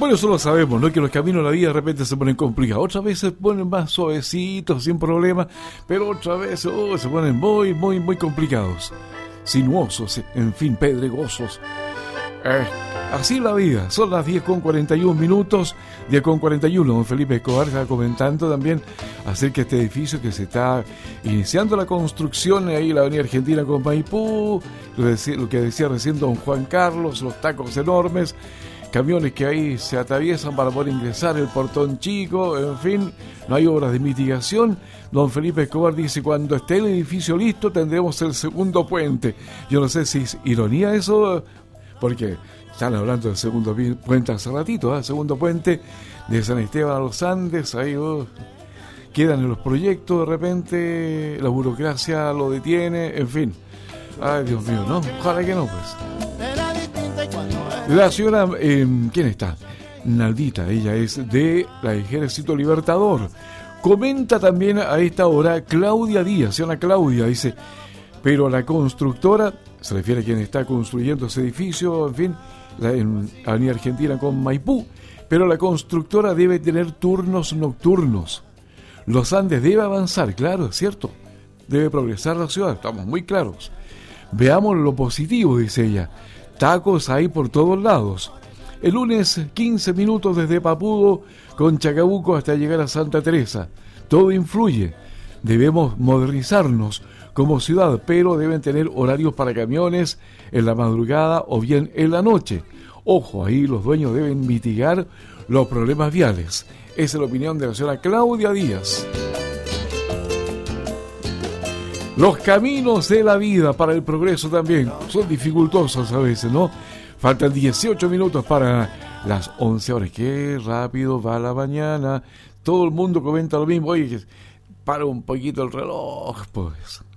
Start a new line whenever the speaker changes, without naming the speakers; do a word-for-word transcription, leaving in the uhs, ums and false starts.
Bueno, eso lo sabemos, ¿no? Que los caminos de la vida de repente se ponen complicados. Otras veces se ponen más suavecitos, sin problemas, pero otras veces oh, se ponen muy, muy, muy complicados. Sinuosos, en fin, pedregosos. Eh, así la vida. Son las diez con cuarenta y un minutos. diez con cuarenta y uno. Don Felipe Escobar está comentando también acerca de este edificio que se está iniciando la construcción ahí en la avenida Argentina con Maipú. Lo, decía, lo que decía recién don Juan Carlos, los tacos enormes. Camiones que ahí se atraviesan para poder ingresar, el portón chico, en fin, no hay obras de mitigación. Don Felipe Escobar dice, cuando esté el edificio listo tendremos el segundo puente. Yo no sé si es ironía eso, porque están hablando del segundo puente hace ratito, ¿eh? El segundo puente de San Esteban a los Andes, ahí oh, quedan en los proyectos, de repente la burocracia lo detiene, en fin. Ay, Dios mío, ¿no? Ojalá que no, pues. La señora, eh, ¿quién está? Naldita, ella es de la Ejército Libertador. Comenta también a esta hora Claudia Díaz, señora Claudia, dice, pero la constructora, se refiere a quien está construyendo ese edificio, en fin, la, en Avenida Argentina con Maipú, pero la constructora debe tener turnos nocturnos. Los Andes debe avanzar, claro, es cierto, debe progresar la ciudad, estamos muy claros. Veamos lo positivo, dice ella. Tacos hay por todos lados. El lunes, quince minutos desde Papudo con Chacabuco hasta llegar a Santa Teresa. Todo influye. Debemos modernizarnos como ciudad, pero deben tener horarios para camiones en la madrugada o bien en la noche. Ojo, ahí los dueños deben mitigar los problemas viales. Esa es la opinión de la señora Claudia Díaz. Los caminos de la vida para el progreso también son dificultosos a veces, ¿no? Faltan dieciocho minutos para las once horas. Qué rápido va la mañana. Todo el mundo comenta lo mismo. Oye, para un poquito el reloj, pues.